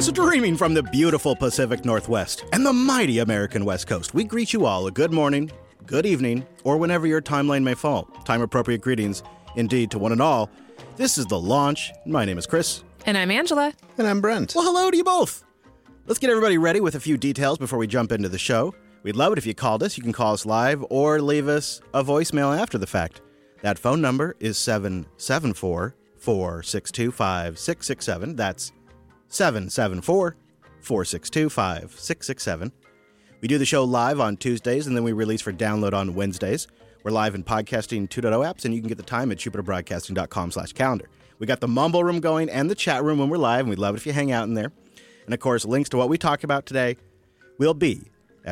Streaming from the beautiful Pacific Northwest and the mighty American West Coast, we greet you all a good morning, good evening, or whenever your timeline may fall. Time-appropriate greetings, indeed, to one and all. This is The Launch. My name is Chris. And I'm Angela. And I'm Brent. Well, hello to you both. Let's get everybody ready with a few details before we jump into the show. We'd love it if you called us. You can call us live or leave us a voicemail after the fact. That phone number is 774-462-5667. That's 774-462-5667. We do the show live on Tuesdays, and then we release for download on Wednesdays. We're live in Podcasting 2.0 apps, and you can get the time at jupiterbroadcasting.com/calendar. We got the Mumble Room going and the chat room when we're live, and we'd love it if you hang out in there. And, of course, links to what we talk about today will be at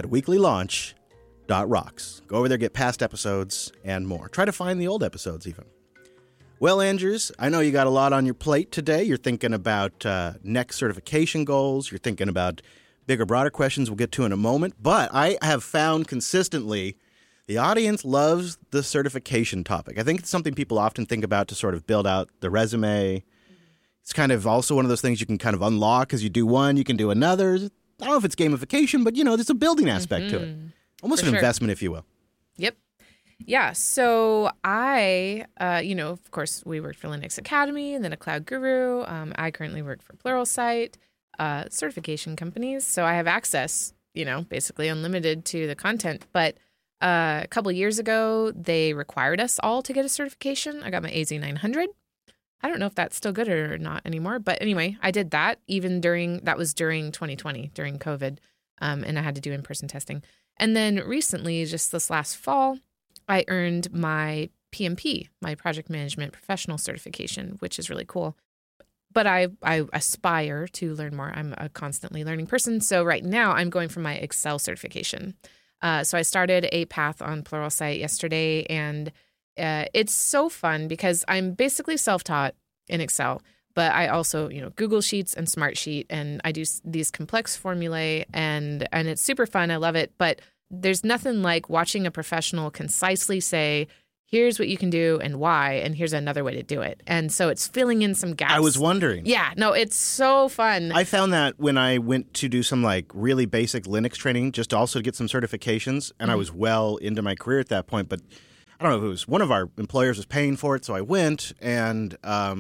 weeklylaunch.rocks. Go over there, get past episodes and more. Try to find the old episodes, even. Well, Andrews, I know you got a lot on your plate today. You're thinking about next certification goals. You're thinking about bigger, broader questions we'll get to in a moment. But I have found consistently the audience loves the certification topic. I think it's something people often think about to sort of build out the resume. It's kind of also one of those things you can kind of unlock as you do one, you can do another. I don't know if it's gamification, but, you know, there's a building aspect to it. Almost an investment, if you will. Yep. Yeah, so I, of course, we worked for Linux Academy and then a Cloud Guru. I currently work for Pluralsight, certification companies. So I have access, basically unlimited to the content. But a couple of years ago, they required us all to get a certification. I got my AZ900. I don't know if that's still good or not anymore. But anyway, I did that that was during 2020, during COVID, and I had to do in-person testing. And then recently, just this last fall, I earned my PMP, my Project Management Professional Certification, which is really cool. But I aspire to learn more. I'm a constantly learning person. So right now I'm going for my Excel certification. So I started a path on Pluralsight yesterday, and it's so fun because I'm basically self-taught in Excel. But I also, Google Sheets and Smartsheet, and I do these complex formulae, and it's super fun. I love it. But there's nothing like watching a professional concisely say, here's what you can do and why, and here's another way to do it. And so it's filling in some gaps. I was wondering. Yeah, no, it's so fun. I found that when I went to do some really basic Linux training, just also to get some certifications, and I was well into my career at that point, but I don't know if it was one of our employers was paying for it, so I went, and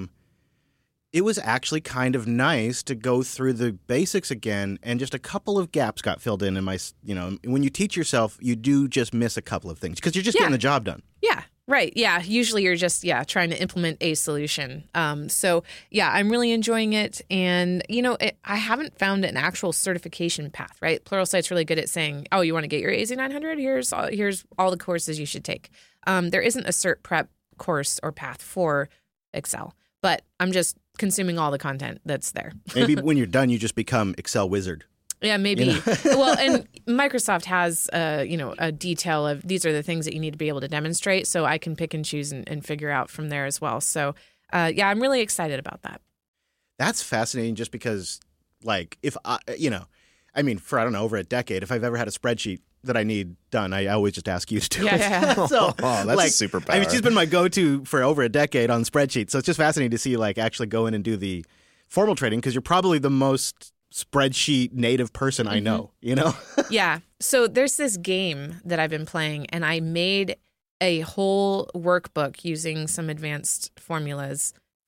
it was actually kind of nice to go through the basics again, and just a couple of gaps got filled in my, when you teach yourself, you do just miss a couple of things because you're just getting the job done. Yeah, right. Yeah, usually you're just, trying to implement a solution. So, I'm really enjoying it. And, I haven't found an actual certification path, right? Pluralsight's really good at saying, oh, you want to get your AZ900? Here's all the courses you should take. There isn't a cert prep course or path for Excel, but I'm just consuming all the content that's there. Maybe when you're done, you just become Excel wizard. Yeah, maybe. Well, and Microsoft has, a detail of these are the things that you need to be able to demonstrate. So I can pick and choose and figure out from there as well. So, I'm really excited about that. That's fascinating just because, if I, for, I don't know, over a decade, if I've ever had a spreadsheet that I need done, I always just ask you to do it. Yeah. So, that's a superpower. She's been my go-to for over a decade on spreadsheets. So it's just fascinating to see, actually go in and do the formal training because you're probably the most spreadsheet native person I know, Yeah. So there's this game that I've been playing, and I made a whole workbook using some advanced formulae.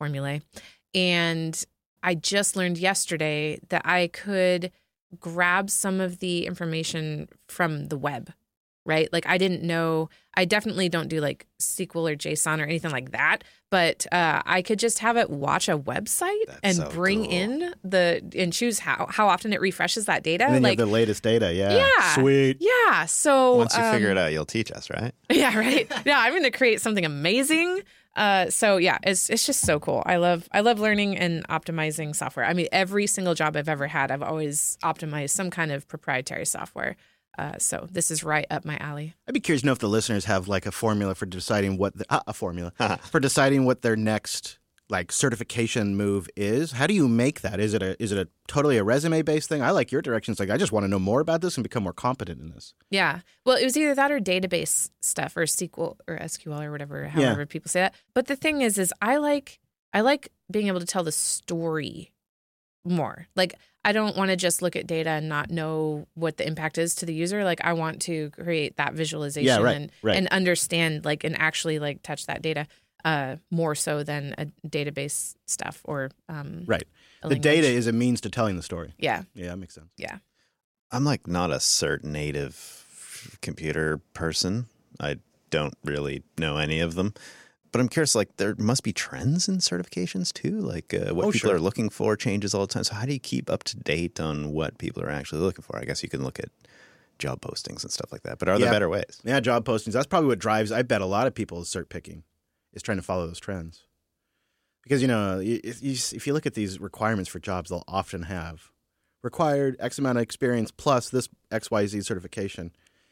And I just learned yesterday that I could grab some of the information from the web, right? I didn't know, I definitely don't do SQL or JSON or anything like that, but I could just have it watch a website bring in and choose how often it refreshes that data. And then you have the latest data. Yeah. Sweet. Yeah. So once you figure it out, you'll teach us, right? Yeah, right. Yeah, I'm going to create something amazing. It's just so cool. I love learning and optimizing software. I mean, every single job I've ever had, I've always optimized some kind of proprietary software. So this is right up my alley. I'd be curious to know if the listeners have a formula for deciding what for deciding what their next certification move is. How do you make that? Is it a totally a resume based thing? I like your directions. I just want to know more about this and become more competent in this. Yeah. Well, it was either that or database stuff or SQL or SQL or whatever, however people say that. But the thing is I like being able to tell the story more. Like, I don't want to just look at data and not know what the impact is to the user. Like, I want to create that visualization and understand, like, and actually like touch that data more so than a database stuff or right. The language. data is a means to telling the story. Yeah. Yeah, that makes sense. Yeah. I'm like not a cert native computer person. I don't really know any of them. But I'm curious, like, there must be trends in certifications too, like what people are looking for changes all the time. So how do you keep up to date on what people are actually looking for? I guess you can look at job postings and stuff like that. But are there better ways? Yeah, job postings. That's probably what drives, I bet, a lot of people's cert picking is trying to follow those trends. Because, if you look at these requirements for jobs, they'll often have required X amount of experience plus this XYZ certification.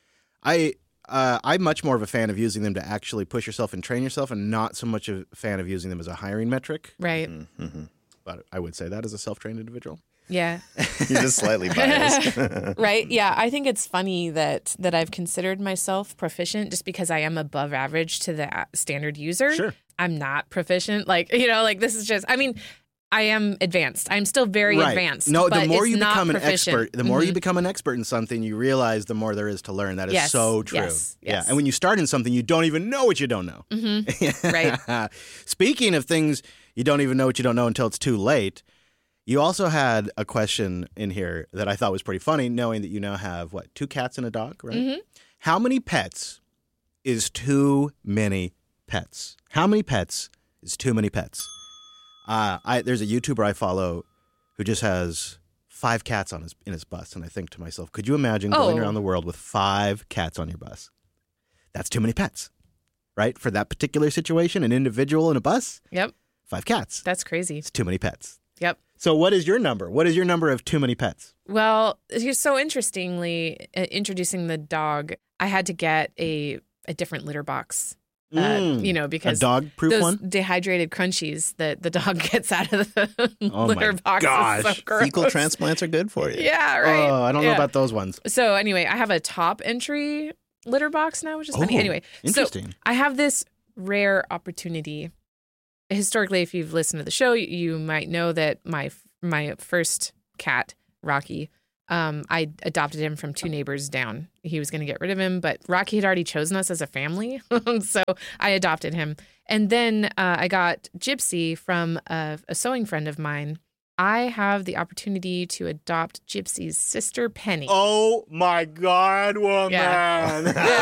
I'm much more of a fan of using them to actually push yourself and train yourself and not so much a fan of using them as a hiring metric. Right. Mm-hmm. But I would say that as a self-trained individual. Yeah. You're just slightly biased. Right. Yeah. I think it's funny that I've considered myself proficient just because I am above average to the standard user. Sure. I'm not proficient. Like, this is just, I am advanced. I'm still very advanced. No, but the more it's you not become an proficient. expert, the more you become an expert in something, you realize the more there is to learn. That is so true. Yes. Yeah. And when you start in something, you don't even know what you don't know. Mm-hmm. Right. Speaking of things you don't even know what you don't know until it's too late, you also had a question in here that I thought was pretty funny, knowing that you now have, 2 cats and a dog, right? Mm-hmm. How many pets is too many pets? How many pets is too many pets? There's a YouTuber I follow who just has 5 cats in his bus, and I think to myself, could you imagine going around the world with 5 cats on your bus? That's too many pets, right? For that particular situation, an individual in a bus? Yep. 5 cats. That's crazy. It's too many pets. Yep. So what is your number? What is your number of too many pets? Well, so interestingly, introducing the dog, I had to get a different litter box. Because a dog-proof those one? dehydrated crunchies that the dog gets out of the litter box gosh. is so gross. Fecal transplants are good for you. Yeah, right. Oh, I don't know about those ones. So anyway, I have a top entry litter box now, which is funny. Anyway, interesting. So I have this rare opportunity. Historically, if you've listened to the show, you might know that my first cat, Rocky, I adopted him from 2 neighbors down. He was going to get rid of him, but Rocky had already chosen us as a family. So I adopted him. And then I got Gypsy from a sewing friend of mine. I have the opportunity to adopt Gypsy's sister, Penny. Oh, my God, woman. Yeah.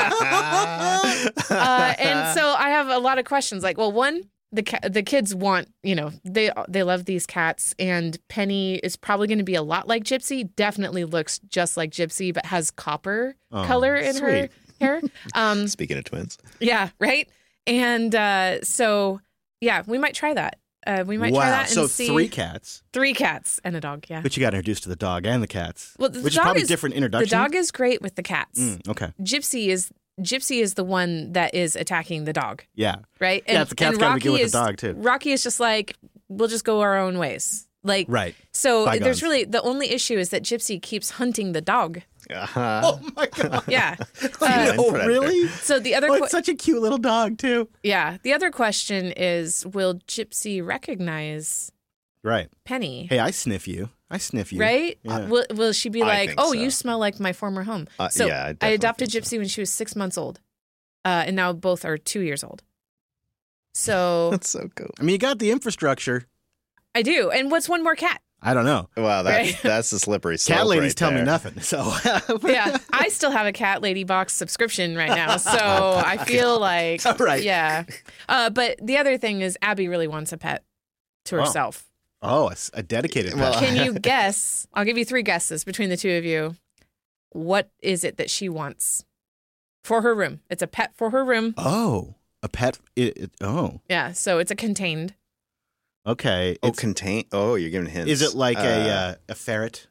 And so I have a lot of questions. Like, well, one, the kids want, they love these cats, and Penny is probably going to be a lot like Gypsy. Definitely looks just like Gypsy, but has copper color in her hair. Speaking of twins. Yeah, right. And we might try that. We might try that and see. 3 cats. 3 cats and a dog, yeah. But you got introduced to the dog and the cats, Well, which is probably different introduction. The dog is great with the cats. Okay. Gypsy is the one that is attacking the dog. Yeah. Right? And, the cat's got to be good with the dog, too. Rocky is just like, we'll just go our own ways. Like, right. So Bygones. There's really, the only issue is that Gypsy keeps hunting the dog. Uh-huh. Oh, my God. Yeah. Really? So the other it's such a cute little dog, too. Yeah. The other question is, will Gypsy recognize Penny? Hey, I sniff you. Right? Yeah. Will she be I like, think oh, so. you smell like my former home? So yeah, I adopted think Gypsy when she was 6 months old. And now both are 2 years old. So That's so cool. I mean, you got the infrastructure. I do. And what's one more cat? I don't know. Wow, that's the slippery slope. Cat ladies right tell me there. nothing. So Yeah. I still have a Cat Lady box subscription right now. So I feel like, Right. yeah. But the other thing is Abby really wants a pet to herself. Oh, a dedicated pet. Well, Can you guess? I'll give you 3 guesses between the 2 of you. What is it that she wants for her room? It's a pet for her room. Oh, a pet. Yeah, so it's a contained. Okay. You're giving hints. Is it like a ferret?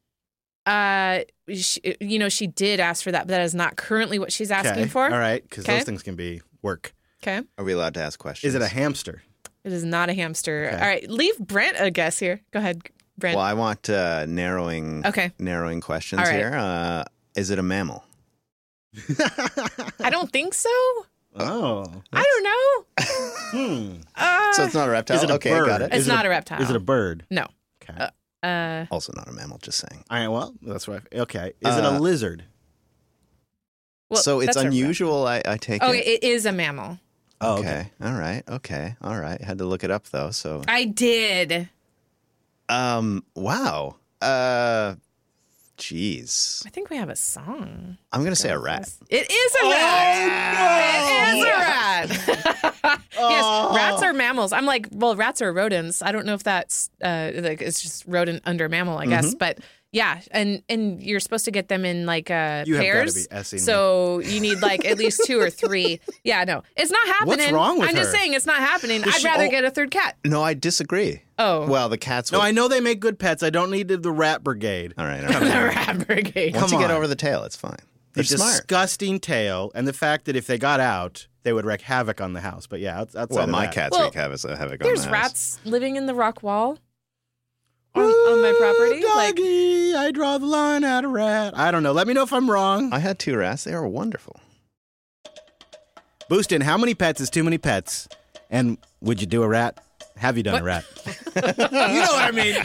She did ask for that, but that is not currently what she's asking for. All right, because those things can be work. Okay. Are we allowed to ask questions? Is it a hamster? It is not a hamster. Okay. All right, leave Brent a guess here. Go ahead, Brent. Well, I want narrowing questions All right. here. Is it a mammal? I don't think so. Oh. I don't know. So it's not a reptile? Is it a okay, bird? got it. It's not a reptile. Is it a bird? No. Okay. Also not a mammal, just saying. Well, that's right. Okay. Is it a lizard? Well, So it's that's a rat. unusual, I take Oh, it? it is a mammal. Oh, Okay. All right. Okay. All right. Had to look it up, though, so... I did. Wow. Jeez. I think we have a song. I'm going to say a rat. It is a rat. It is a rat. Yes, rats are mammals. I'm like, well, rats are rodents. I don't know if that's like it's just rodent under mammal, I guess. But yeah, and you're supposed to get them in like You have pairs. gotta be S-ing me. So you need like at least 2 or 3. Yeah, no, it's not happening. What's wrong with I'm just her? saying it's not happening. Was I'd she- rather oh. get a third cat. No, I disagree. Oh. Well, the cats No, would... I know they make good pets. I don't need the rat brigade. All right. The rat brigade. Once Come you get on. over the tail, it's fine. They're The smart. disgusting tail and the fact that if they got out, they would wreak havoc on the house. But yeah, outside Well, of my that. cats Well, wreak havoc on the There's house. rats living in the rock wall on my property. Like, Doggy, I draw the line at a rat. I don't know. Let me know if I'm wrong. I had 2 rats. They were wonderful. Boostin, how many pets is too many pets? And would you do a rat? Have you done a rat? You know what I mean.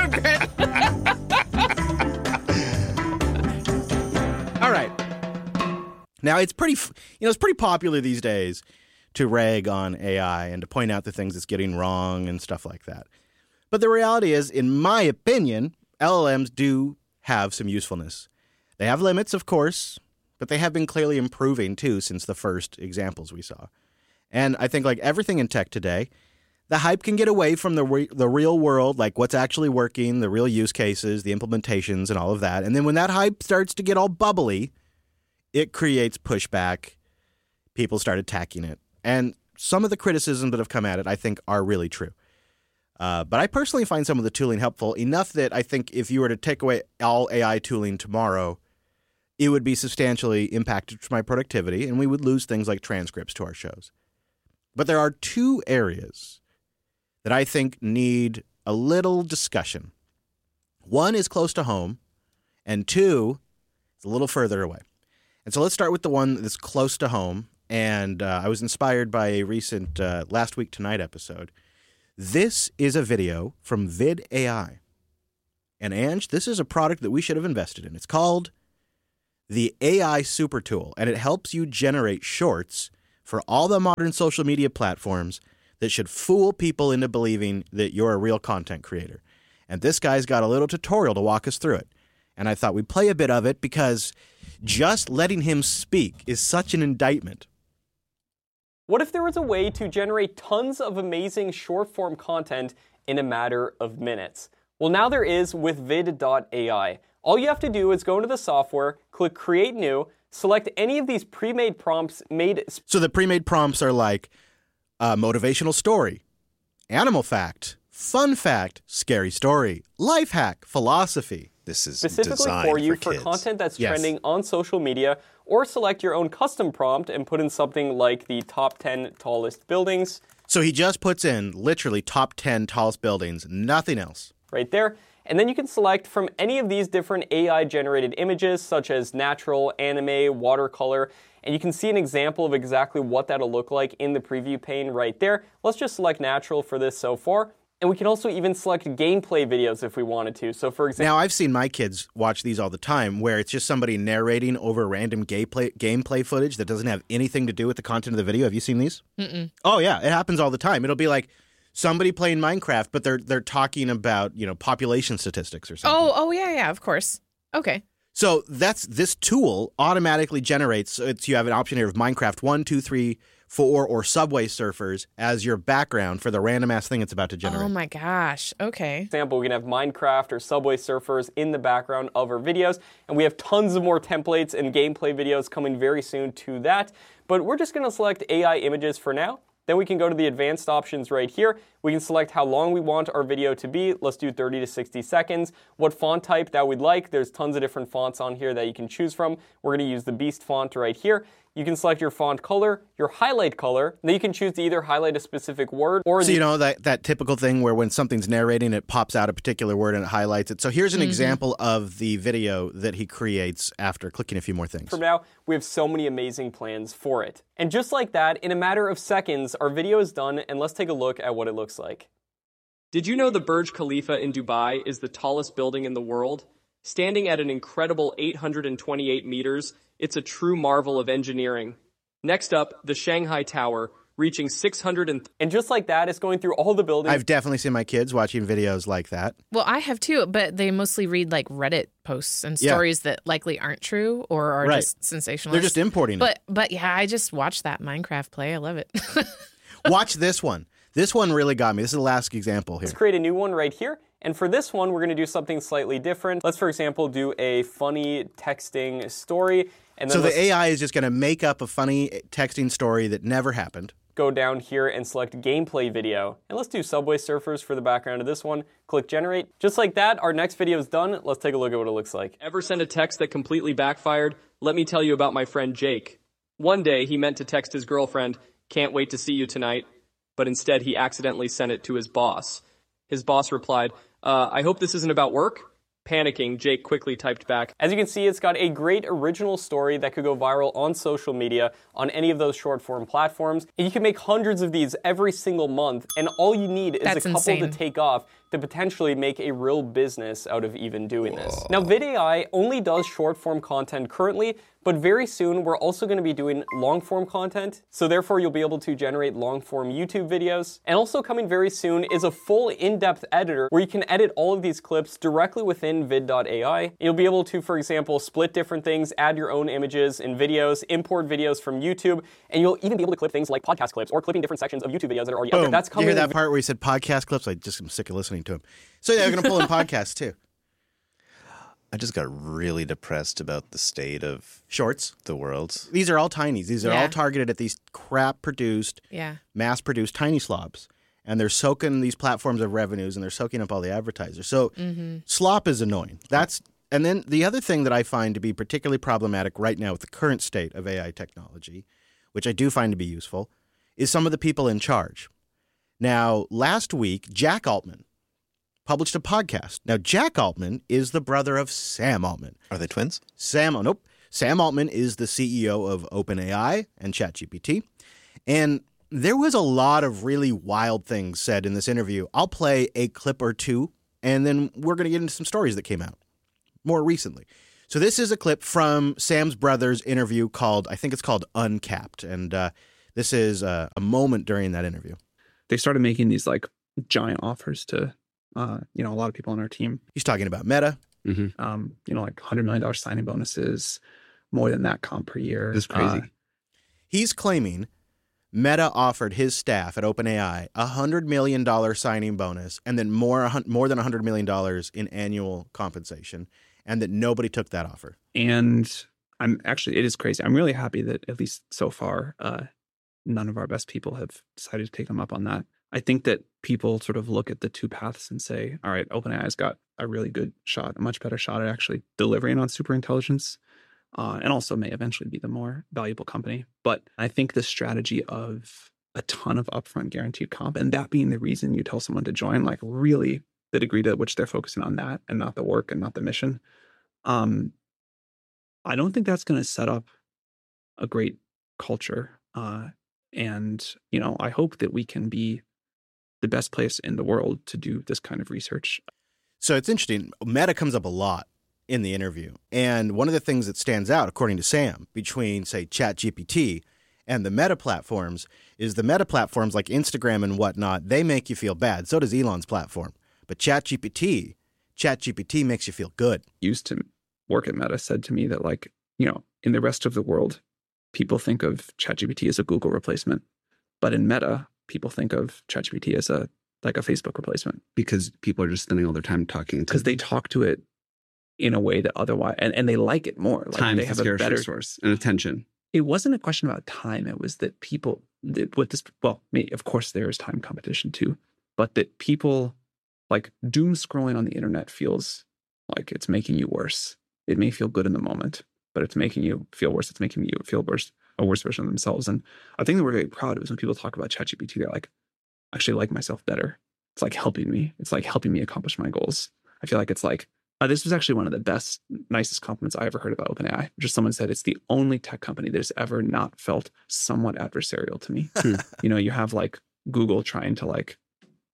All right. Now it's pretty, it's pretty popular these days to rag on AI and to point out the things it's getting wrong and stuff like that. But the reality is, in my opinion, LLMs do have some usefulness. They have limits, of course, but they have been clearly improving too since the first examples we saw. And I think like everything in tech today, the hype can get away from the real world, like what's actually working, the real use cases, the implementations, and all of that. And then when that hype starts to get all bubbly, it creates pushback. People start attacking it. And some of the criticisms that have come at it, I think, are really true. But I personally find some of the tooling helpful enough that I think if you were to take away all AI tooling tomorrow, it would be substantially impacted to my productivity, and we would lose things like transcripts to our shows. But there are 2 areas that I think need a little discussion. One is close to home, and 2 is a little further away. And so let's start with the one that's close to home. And I was inspired by a recent Last Week Tonight episode. This is a video from VidAI. And Ange, this is a product that we should have invested in. It's called the AI Super Tool, and it helps you generate shorts for all the modern social media platforms that should fool people into believing that you're a real content creator. And this guy's got a little tutorial to walk us through it. And I thought we'd play a bit of it because just letting him speak is such an indictment. What if there was a way to generate tons of amazing short-form content in a matter of minutes? Well, now there is with vid.ai. All you have to do is go into the software, click Create New, select any of these pre-made prompts made... So the pre-made prompts are like motivational story, animal fact, fun fact, scary story, life hack, philosophy. This is specifically designed for you for kids. content that's Yes. trending on social media, or select your own custom prompt and put in something like the top 10 tallest buildings So he just puts in literally top 10 tallest buildings, nothing else. right there. And then you can select from any of these different AI-generated images, such as natural, anime, watercolor, and you can see an example of exactly what that'll look like in the preview pane right there. Let's just select natural for this so far. And we can also even select gameplay videos if we wanted to. So for example, Now, I've seen my kids watch these all the time where it's just somebody narrating over random gameplay footage that doesn't have anything to do with the content of the video. Have you seen these? Mm-mm. Oh, yeah. It happens all the time. It'll be like somebody playing Minecraft, but they're talking about, population statistics or something. Oh, yeah, of course. Okay. So this tool automatically generates. So you have an option here of Minecraft 1, 2, 3, 4, or Subway Surfers as your background for the random ass thing it's about to generate. Oh my gosh. Okay. example, we can have Minecraft or Subway Surfers in the background of our videos, and we have tons of more templates and gameplay videos coming very soon to that. But we're just going to select AI images for now. Then we can go to the advanced options right here. We can select how long we want our video to be. Let's do 30 to 60 seconds. What font type that we'd like. There's tons of different fonts on here that you can choose from. We're going to use the Beast font right here. You can select your font color, your highlight color. Then you can choose to either highlight a specific word or So that typical thing where when something's narrating, it pops out a particular word and it highlights it. So here's an example of the video that he creates after clicking a few more things. from now, we have so many amazing plans for it. And just like that, in a matter of seconds, our video is done, and let's take a look at what it looks like. Did you know the Burj Khalifa in Dubai is the tallest building in the world? Standing at an incredible 828 meters, it's a true marvel of engineering. Next up, the Shanghai Tower, reaching 600 and just like that, it's going through all the buildings. I've definitely seen my kids watching videos like that. Well, I have too, but they mostly read like Reddit posts and Yeah. stories that likely aren't true or are Right. just sensational. They're just importing it. But yeah, I just watched that Minecraft play. I love it. Watch this one. This one really got me. This is the last example here. Let's create a new one right here. And for this one, we're going to do something slightly different. Let's, for example, do a funny texting story. And then So the AI is just going to make up a funny texting story that never happened. go down here and select gameplay video. And let's do Subway Surfers for the background of this one. Click generate. Just like that, our next video is done. Let's take a look at what it looks like. Ever send a text that completely backfired? Let me tell you about my friend Jake. One day, he meant to text his girlfriend, "Can't wait to see you tonight," but instead he accidentally sent it to his boss. His boss replied, I hope this isn't about work. Panicking, Jake quickly typed back. As you can see, it's got a great original story that could go viral on social media on any of those short form platforms. And you can make hundreds of these every single month, and all you need is That's a couple insane. to take off to potentially make a real business out of even doing this. Now, VidAI only does short form content currently, but very soon we're also going to be doing long form content. So therefore you'll be able to generate long form YouTube videos. And also coming very soon is a full in-depth editor where you can edit all of these clips directly within vid.ai. You'll be able to, for example, split different things, add your own images and videos, import videos from YouTube, and you'll even be able to clip things like podcast clips or clipping different sections of YouTube videos that are already out there. Boom. That's Did coming. you hear that part where he said podcast clips? I just am sick of listening to him. So yeah, they're going to pull in podcasts too. I just got really depressed about the state of Shorts. the world. These are all tinies. These are Yeah. all targeted at these crap-produced, Yeah. mass-produced tiny slobs. And they're soaking these platforms of revenues and they're soaking up all the advertisers. So slop is annoying. And then the other thing that I find to be particularly problematic right now with the current state of AI technology, which I do find to be useful, is some of the people in charge. Now, last week, Jack Altman published a podcast. Now, Jack Altman is the brother of Sam Altman. Are they twins? Sam Altman is the CEO of OpenAI and ChatGPT. And there was a lot of really wild things said in this interview. I'll play a clip or two, and then we're going to get into some stories that came out more recently. So this is a clip from Sam's brother's interview I think it's called Uncapped. And this is a moment during that interview. They started making these like giant offers to, a lot of people on our team. He's talking about Meta. Like $100 million signing bonuses, more than that comp per year. That's crazy. He's claiming Meta offered his staff at OpenAI a $100 million signing bonus and then more than $100 million in annual compensation, and that nobody took that offer. And it is crazy. I'm really happy that at least so far, none of our best people have decided to take them up on that. I think that people sort of look at the two paths and say, all right, OpenAI's got a really good shot, a much better shot at actually delivering on superintelligence, and also may eventually be the more valuable company. But I think the strategy of a ton of upfront guaranteed comp, and that being the reason you tell someone to join, like really the degree to which they're focusing on that and not the work and not the mission, I don't think that's going to set up a great culture. And I hope that we can be the best place in the world to do this kind of research. So it's interesting. Meta comes up a lot in the interview. And one of the things that stands out, according to Sam, between, say, ChatGPT and the Meta platforms is the Meta platforms like Instagram and whatnot, they make you feel bad. So does Elon's platform. But ChatGPT makes you feel good. Used to work at Meta said to me that, like, in the rest of the world, people think of ChatGPT as a Google replacement. But in Meta, people think of ChatGPT as a Facebook replacement. Because people are just spending all their time talking to Because they talk to it in a way that otherwise, and they like it more. Like time they is have a a scarce better resource and attention. It wasn't a question about time. It was that people, of course there is time competition too, but that people, like, doom scrolling on the internet feels like it's making you worse. It may feel good in the moment, but it's making you feel worse. It's making you feel worse, a worse version of themselves. And I think that we're very proud of is when people talk about ChatGPT, they're like, I actually like myself better. It's like helping me. It's like helping me accomplish my goals. I feel like it's like, this was actually one of the best, nicest compliments I ever heard about OpenAI. Just someone said it's the only tech company that has ever not felt somewhat adversarial to me. You have like Google trying to like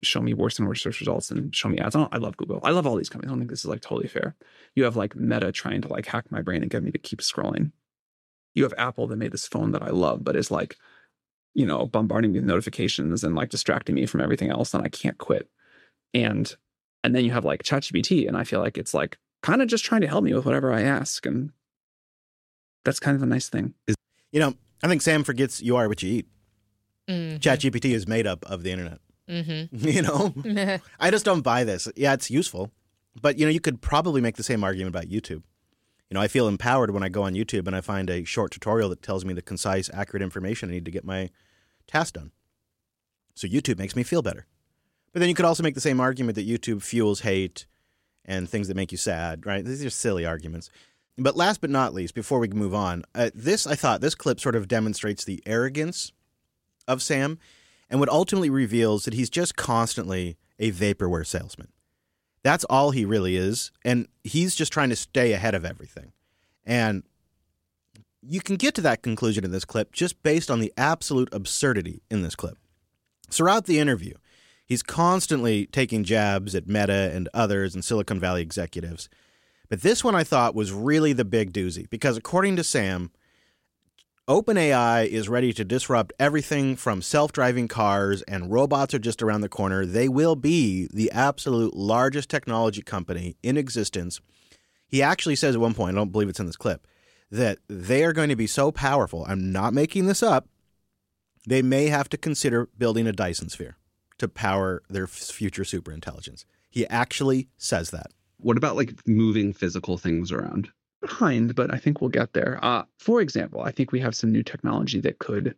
show me worse and worse search results and show me ads. I love Google. I love all these companies. I don't think this is like totally fair. You have like Meta trying to like hack my brain and get me to keep scrolling. You have Apple that made this phone that I love, but is like, you know, bombarding me with notifications and like distracting me from everything else, and I can't quit. And then you have like ChatGPT, and I feel like it's like kind of just trying to help me with whatever I ask, and that's kind of a nice thing. You know, I think Sam forgets you are what you eat. Mm-hmm. ChatGPT is made up of the internet. Mm-hmm. You know, I just don't buy this. Yeah, it's useful, but you know, you could probably make the same argument about YouTube. You know, I feel empowered when I go on YouTube and I find a short tutorial that tells me the concise, accurate information I need to get my task done. So YouTube makes me feel better. But then you could also make the same argument that YouTube fuels hate and things that make you sad, right? These are silly arguments. But last but not least, before we move on, I thought this clip sort of demonstrates the arrogance of Sam and what ultimately reveals that he's just constantly a vaporware salesman. That's all he really is, and he's just trying to stay ahead of everything. And you can get to that conclusion in this clip just based on the absolute absurdity in this clip. Throughout the interview, he's constantly taking jabs at Meta and others and Silicon Valley executives. But this one I thought was really the big doozy, because according to Sam, OpenAI is ready to disrupt everything from self-driving cars, and robots are just around the corner. They will be the absolute largest technology company in existence. He actually says at one point, I don't believe it's in this clip, that they are going to be so powerful, I'm not making this up, they may have to consider building a Dyson sphere to power their future superintelligence. He actually says that. What about like moving physical things around? Behind, but I think we'll get there. For example, I think we have some new technology that could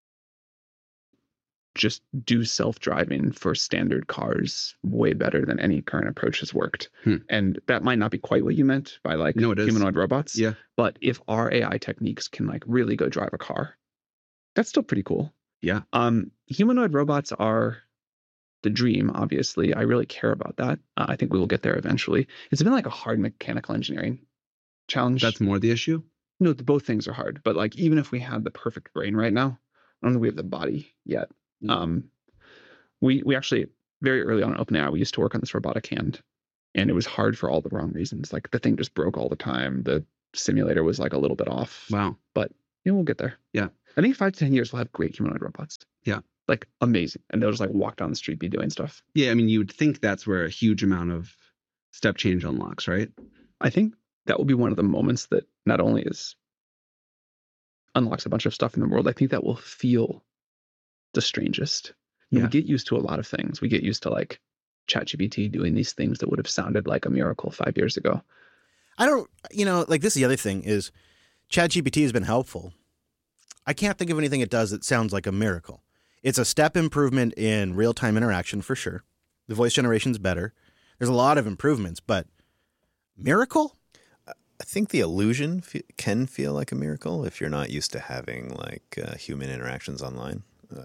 just do self-driving for standard cars way better than any current approach has worked. And that might not be quite what you meant by like No, it is. humanoid robots. Yeah. But if our AI techniques can like really go drive a car, that's still pretty cool. Yeah. Humanoid robots are the dream, obviously. I really care about that. I think we will get there eventually. It's been like a hard mechanical engineering challenge. That's more the issue? No, both things are hard. But like, even if we had the perfect brain right now, I don't think we have the body yet. We actually, very early on in OpenAI, we used to work on this robotic hand, and it was hard for all the wrong reasons. Like, the thing just broke all the time. The simulator was like a little bit off. Wow. But you know, we'll get there. Yeah. I think 5 to 10 years we'll have great humanoid robots. Yeah. Like, amazing. And they'll just like walk down the street, be doing stuff. Yeah, I mean, you would think that's where a huge amount of step change unlocks, right? I think that will be one of the moments that not only unlocks a bunch of stuff in the world, I think that will feel the strangest. Yeah. We get used to a lot of things. We get used to like ChatGPT doing these things that would have sounded like a miracle 5 years ago. I don't, like this is the other thing is ChatGPT has been helpful. I can't think of anything it does that sounds like a miracle. It's a step improvement in real-time interaction for sure. The voice generation's better. There's a lot of improvements, but miracle? I think the illusion can feel like a miracle if you're not used to having like human interactions online.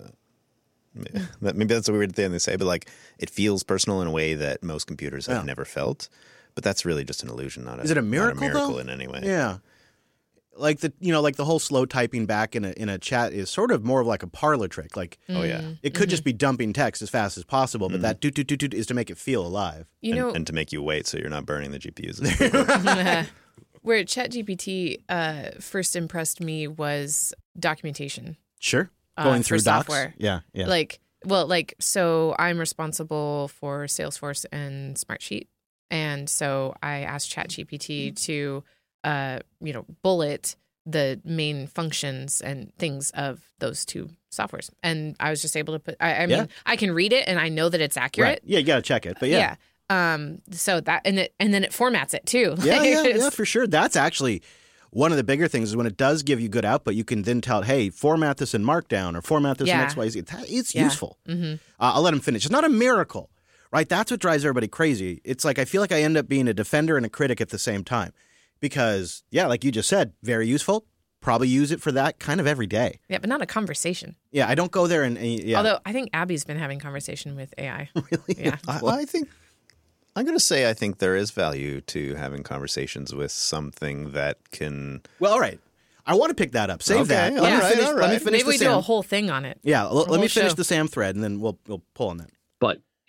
Maybe that's a weird thing to say, but like it feels personal in a way that most computers have never felt. But that's really just an illusion, not Is it a miracle, not a miracle though? in any way. Yeah. Like the whole slow typing back in a chat is sort of more of like a parlor trick. Like, Oh yeah, it could just be dumping text as fast as possible, but that doot is to make it feel alive. You know, and to make you wait so you're not burning the GPUs. where ChatGPT first impressed me was documentation. Sure. Going through for docs. software. Yeah. So I'm responsible for Salesforce and Smartsheet. And so I asked ChatGPT to, bullet the main functions and things of those two softwares. And I was just able to put, I mean, I can read it and I know that it's accurate. Right. Yeah, you got to check it. But yeah. So that, and then it formats it too. Yeah, for sure. That's actually one of the bigger things is when it does give you good output, you can then tell it, hey, format this in Markdown or format this in XYZ. It's useful. Mm-hmm. I'll let him finish. It's not a miracle, right? That's what drives everybody crazy. It's like I feel like I end up being a defender and a critic at the same time because, like you just said, very useful. Probably use it for that kind of every day. Yeah, but not a conversation. Yeah, I don't go there and Although I think Abby's been having conversation with AI. Really? Yeah. I think I'm going to say I think there is value to having conversations with something that can. Well, all right. I want to pick that up. Save that. All right. Let me finish Maybe the we Sam. do a whole thing on it. Yeah, let me finish show. the Sam thread, and then we'll pull on that. But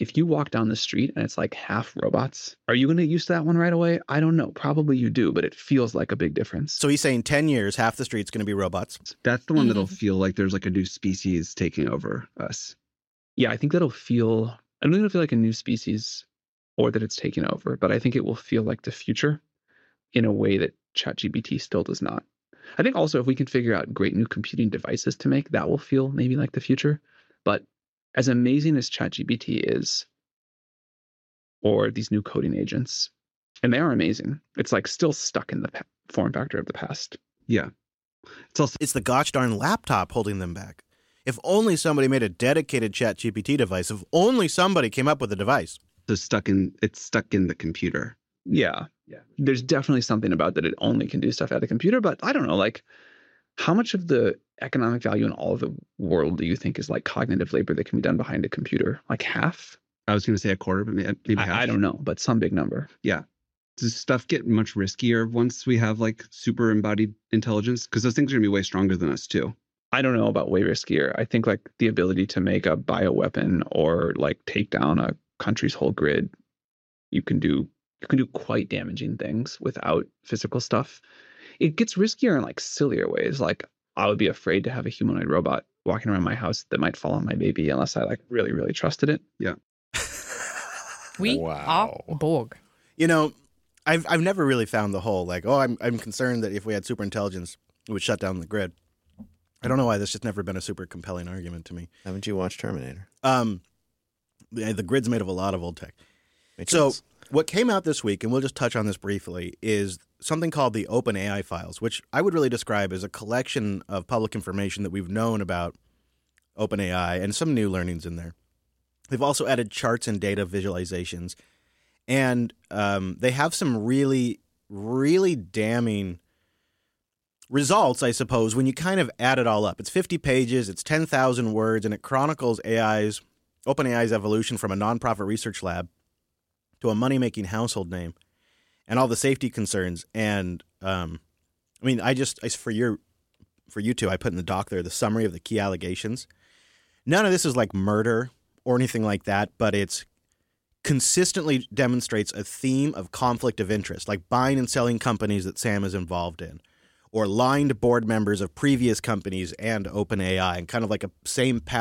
if you walk down the street and it's like half robots, are you going to get used to that one right away? I don't know. Probably you do, but it feels like a big difference. So he's saying 10 years, half the street's going to be robots. That's the one that'll feel like there's like a new species taking over us. Yeah, I think I don't think it'll feel like a new species or that it's taking over, but I think it will feel like the future in a way that ChatGPT still does not. I think also if we can figure out great new computing devices to make, that will feel maybe like the future. But as amazing as ChatGPT is, or these new coding agents, and they are amazing, it's like still stuck in the form factor of the past. Yeah. It's the gosh darn laptop holding them back. If only somebody made a dedicated ChatGPT device, if only somebody came up with a device. It's stuck in the computer. Yeah. There's definitely something about that it only can do stuff at the computer, but I don't know, like how much of the economic value in all of the world do you think is like cognitive labor that can be done behind a computer? Like half? I was going to say a quarter, but maybe half. I don't know, but some big number. Yeah. Does stuff get much riskier once we have like super embodied intelligence? Because those things are going to be way stronger than us too. I don't know about way riskier. I think like the ability to make a bioweapon or like take down a country's whole grid, you can do quite damaging things without physical stuff. It gets riskier in like sillier ways. Like I would be afraid to have a humanoid robot walking around my house that might fall on my baby unless I like really, really trusted it. Yeah. We are Borg. You know, I've never really found the whole like, oh, I'm concerned that if we had super intelligence, it would shut down the grid. I don't know why. That's just never been a super compelling argument to me. Haven't you watched Terminator? The grid's made of a lot of old tech. Makes So sense. what came out this week, and we'll just touch on this briefly, is something called the OpenAI files, which I would really describe as a collection of public information that we've known about OpenAI and some new learnings in there. They've also added charts and data visualizations, and they have some really, really damning results, I suppose, when you kind of add it all up. It's 50 pages, it's 10,000 words, and it chronicles OpenAI's evolution from a nonprofit research lab to a money-making household name and all the safety concerns. And for you two, I put in the doc there the summary of the key allegations. None of this is like murder or anything like that, but it's consistently demonstrates a theme of conflict of interest, like buying and selling companies that Sam is involved in, or lying to board members of previous companies and OpenAI, and kind of like a same pattern